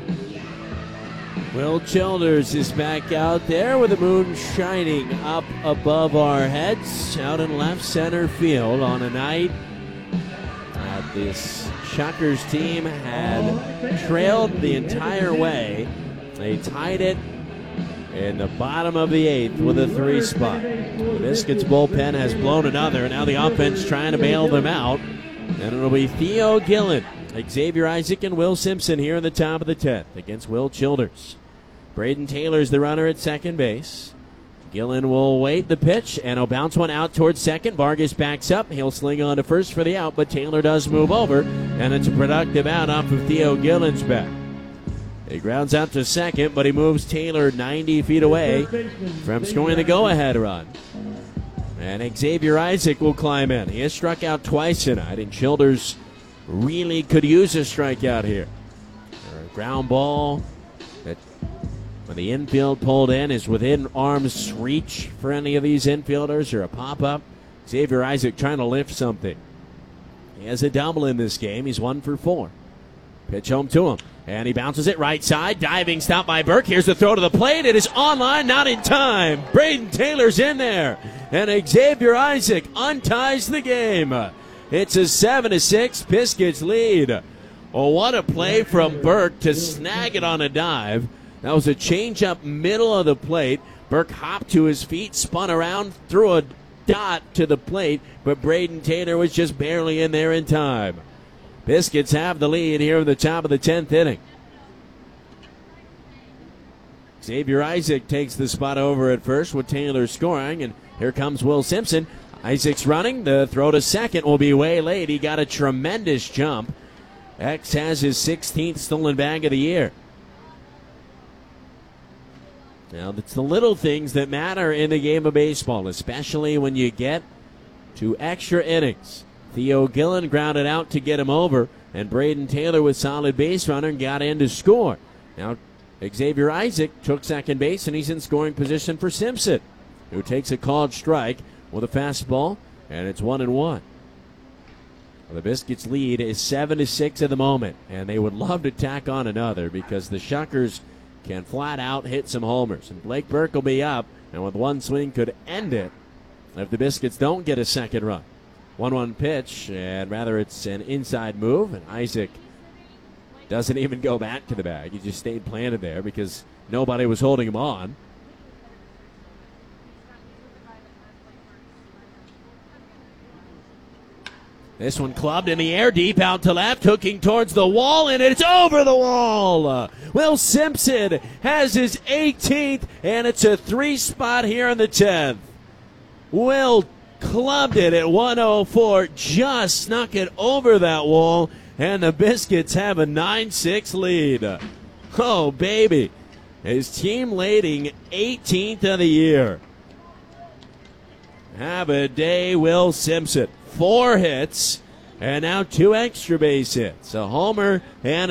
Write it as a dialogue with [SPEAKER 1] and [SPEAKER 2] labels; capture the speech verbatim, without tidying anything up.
[SPEAKER 1] Will Childers is back out there with the moon shining up above our heads out in left center field on a night that this Shockers team had trailed the entire way. They tied it in the bottom of the eighth with a three spot. The Biscuits bullpen has blown another, and now the offense trying to bail them out. And it'll be Theo Gillen, Xavier Isaac, and Will Simpson here in the top of the tenth against Will Childers. Braden Taylor's the runner at second base. Gillen will wait the pitch, and he'll bounce one out towards second. Vargas backs up. He'll sling on to first for the out, but Taylor does move over, and it's a productive out off of Theo Gillen's bat. He grounds out to second, but he moves Taylor ninety feet away from scoring the go-ahead run. And Xavier Isaac will climb in. He has struck out twice tonight, and Childers really could use a strikeout here. A ground ball that, when the infield pulled in, is within arm's reach for any of these infielders, or a pop-up. Xavier Isaac trying to lift something. He has a double in this game. He's one for four. Pitch home to him, and he bounces it right side. Diving stop by Burke. Here's the throw to the plate. It is on line, not in time. Braden Taylor's in there, and Xavier Isaac unties the game. It's a seven to six Biscuits lead. Oh, what a play from Burke to snag it on a dive. That was a changeup middle of the plate. Burke hopped to his feet, spun around, threw a dot to the plate, but Braden Taylor was just barely in there in time. Biscuits have the lead here in the top of the tenth inning. Xavier Isaac takes the spot over at first with Taylor scoring, and here comes Will Simpson. Isaac's running. The throw to second will be way late. He got a tremendous jump. X has his sixteenth stolen bag of the year. Now, it's the little things that matter in the game of baseball, especially when you get to extra innings. Theo Gillen grounded out to get him over, and Braden Taylor with solid base runner got in to score. Now, Xavier Isaac took second base, and he's in scoring position for Simpson, who takes a called strike with a fastball, and it's one and one. Well, the Biscuits lead is seven to six at the moment, and they would love to tack on another because the Shockers can flat out hit some homers. And Blake Burke will be up, and with one swing could end it if the Biscuits don't get a second run. one one pitch, and rather it's an inside move, and Isaac doesn't even go back to the bag. He just stayed planted there because nobody was holding him on. This one clubbed in the air, deep out to left, hooking towards the wall, and it's over the wall. Uh, Will Simpson has his eighteenth, and it's a three-spot here in the tenth. Will clubbed it at one oh four, just snuck it over that wall, and the Biscuits have a nine six lead. Oh, baby. His team leading eighteenth of the year. Have a day, Will Simpson. Four hits, and now two extra base hits. A homer and